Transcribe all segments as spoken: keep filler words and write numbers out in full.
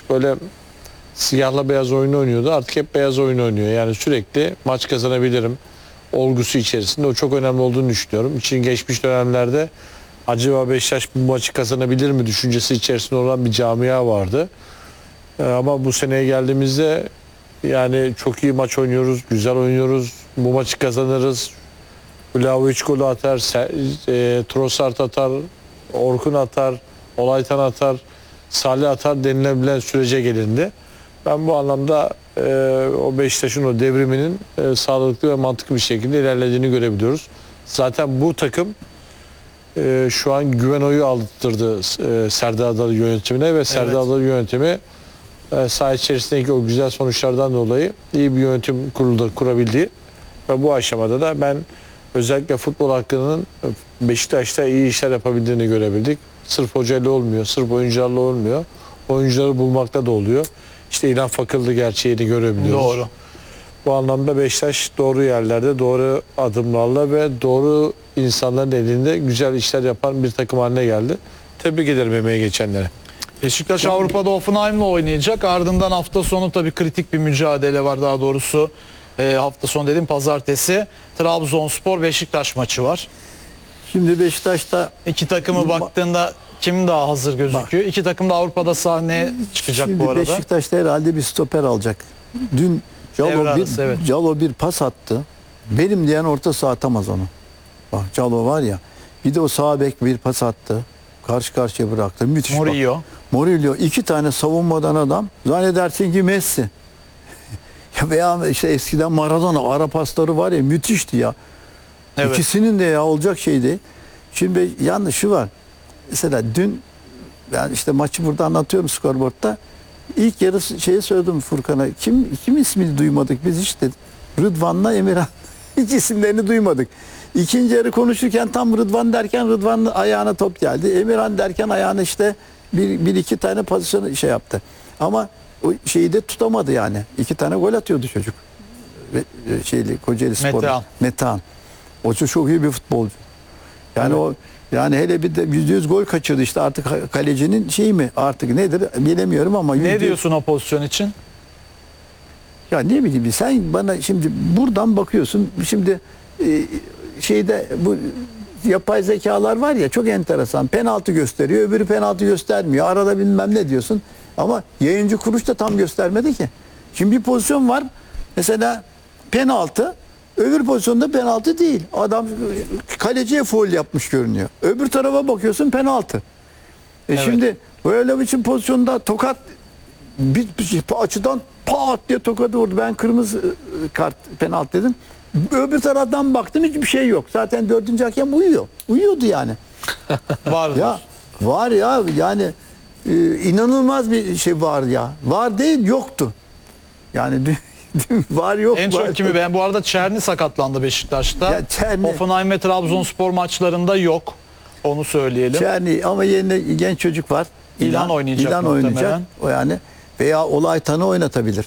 böyle siyahla beyaz oyunu oynuyordu. Artık hep beyaz oyunu oynuyor. Yani sürekli maç kazanabilirim olgusu içerisinde. O çok önemli olduğunu düşünüyorum. İçin geçmiş dönemlerde acaba Beşiktaş bu maçı kazanabilir mi düşüncesi içerisinde olan bir camia vardı. Ee, ama bu seneye geldiğimizde yani çok iyi maç oynuyoruz, güzel oynuyoruz. Bu maçı kazanırız. Vlahovic golü atar, e, Trossard atar, Orkun atar, Olaytan atar, Salih atar denilebilen sürece gelindi. Ben bu anlamda e, o Beşiktaş'ın o devriminin e, sağlıklı ve mantıklı bir şekilde ilerlediğini görebiliyoruz. Zaten bu takım e, şu an güven oyu aldırdı e, Serdar Adalı yönetimine ve Serdar evet. Adalı yönetimi e, saha içerisindeki o güzel sonuçlardan dolayı iyi bir yönetim kurulu kurabildiği ve bu aşamada da ben özellikle futbol hakkının Beşiktaş'ta iyi işler yapabildiğini görebildik. Sırf hocayla olmuyor, sırf oyuncularla olmuyor. Oyuncuları bulmakta da oluyor. İşte İlhan Fakıllı gerçeğini görebiliyoruz. Doğru. Bu anlamda Beşiktaş doğru yerlerde, doğru adımlarla ve doğru insanların elinde güzel işler yapan bir takım haline geldi. Tebrik ederim emeği geçenlere. Beşiktaş Avrupa'da Hoffenheim'la oynayacak. Ardından hafta sonu tabii kritik bir mücadele var, daha doğrusu. E, hafta sonu dedim pazartesi. Trabzonspor Beşiktaş maçı var. Şimdi Beşiktaş'ta iki takımı baktığında kim daha hazır gözüküyor? İki takım da Avrupa'da sahneye çıkacak şimdi bu arada. Beşiktaş'ta herhalde bir stoper alacak. Dün Calo bir, arası, evet. Calo bir pas attı. Benim diyen orta saha atamaz onu. Bak Calo var ya. Bir de o sağ bek bir pas attı. Karşı karşıya bıraktı. Müthiş. Murillo. Murillo iki tane savunmadan adam. Zannedersin ki Messi. Ya veya işte eskiden Maradona ara pasları var ya, müthişti ya. Evet. İkisinin de ya olacak şeydi. Şimdi yalnız şu var. Mesela dün ben işte maçı burada anlatıyorum skorboardta. İlk yarı şeyi söyledim Furkan'a. Kim kim ismini duymadık biz işte. Rıdvan'la Emirhan. Hiç isimlerini duymadık. İkinci yarı konuşurken tam Rıdvan derken Rıdvan'ın ayağına top geldi. Emirhan derken ayağına işte bir, bir iki tane pozisyon şey yaptı. Ama o şeyi de tutamadı yani. İki tane gol atıyordu çocuk. Ve şeyli Kocaeli Spor. Metehan. Metehan. O çok iyi bir futbolcu. Yani evet. o yani hele bir de yüzde yüz gol kaçırdı işte, artık kalecinin şeyi mi artık nedir bilemiyorum ama. Ne diyorsun o pozisyon için? Ya ne bileyim, sen bana şimdi buradan bakıyorsun şimdi e, şeyde bu yapay zekalar var ya, çok enteresan, penaltı gösteriyor öbürü penaltı göstermiyor, arada bilmem ne diyorsun ama yayıncı kuruluş da tam göstermedi ki. Şimdi bir pozisyon var mesela penaltı, öbür pozisyonda penaltı değil, adam kaleciye faul yapmış görünüyor, öbür tarafa bakıyorsun penaltı. E evet. Şimdi böyle bir pozisyonda tokat bir, bir açıdan pat diye tokadı vurdu. Ben kırmızı kart penaltı dedim. Öbür taraftan baktım hiçbir şey yok. Zaten dördüncü hakem uyuyor. Uyuyordu yani. Var ya var ya yani e, inanılmaz bir şey var ya. Var değil yoktu. Yani var yok. En çok var, kimi ben bu arada Çerni sakatlandı Beşiktaş'ta. Ya Çerni, Hoffenheim ve Trabzonspor maçlarında yok. Onu söyleyelim. Çerni ama yerine genç çocuk var. İlhan, İlhan oynayacak. İlhan oynayacak. O yani veya Olaytan'ı oynatabilir.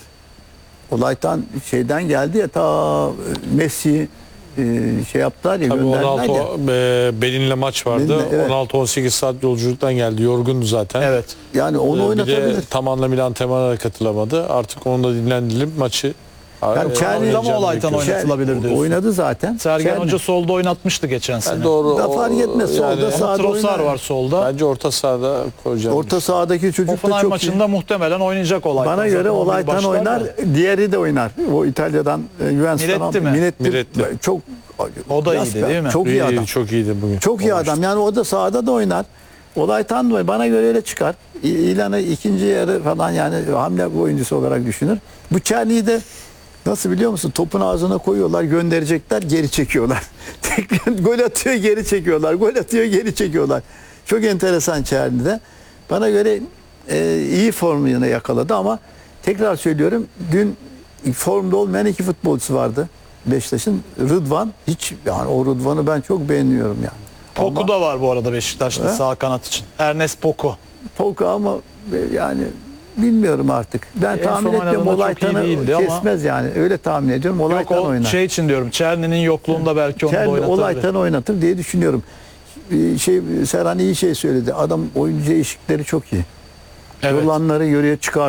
Olaytan şeyden geldi ya, ta Messi e, şey yaptılar ya, tabii on altı ya. E, Belin'le maç vardı. Belin'le, evet. on altı on sekiz saat yolculuktan geldi. Yorgundu zaten. Evet. Yani onu e, oynatabilir. Bir de tam anlamıyla antrenmana katılamadı. Artık onu da dinlendirelim maçı. Yani Çerni ama Olaytan oynatılabilir diyorsun. Oynadı zaten. Sergen Çerni. Hoca solda oynatmıştı geçen sene. Yani doğru. Da fark etmez. Solda yani, sağda Trossard var solda. Bence orta sahada koyacağım. Orta sahadaki çocuk Hoffenheim da çok maçında iyi. muhtemelen oynayacak Olaytan. Bana göre Olaytan oynar. Da. Diğeri de oynar. O İtalya'dan Miretti mi? Miretti. Miretti. Çok o da iyiydi değil mi? Çok iyi adam. Çok iyiydi bugün. Çok iyi adam. Yani o da sahada da oynar. Olaytan da oynar. Bana göre öyle çıkar. İlan'ı ikinci yarı falan yani hamle oyuncusu olarak düşünür. Bu Çerni'yi de nasıl biliyor musun? Topun ağzına koyuyorlar, gönderecekler, geri çekiyorlar. Tekrar gol atıyor, geri çekiyorlar. Gol atıyor, geri çekiyorlar. Çok enteresan Çerni'de. Bana göre e, iyi formunu yakaladı ama tekrar söylüyorum, dün formda olmayan iki futbolcusu vardı Beşiktaş'ın. Rıdvan, hiç yani o Rıdvan'ı ben çok beğeniyorum yani. Poku ama, da var bu arada Beşiktaş'ta sağ kanat için. Ernest Poku. Poku ama yani bilmiyorum artık. Ben en tahmin etmiyorum, Olaytan'ı kesmez ama. Yani. Öyle tahmin ediyorum. Olaytan Yok, o oynar. Şey için diyorum. Çerni'nin yokluğunda belki onu Çerni, da oynatabilir. Olaytan oynatır diye düşünüyorum. Şey Serhan iyi şey söyledi. Adam oyuncu değişikleri çok iyi. Evet. Yollanları yürüye çıkar.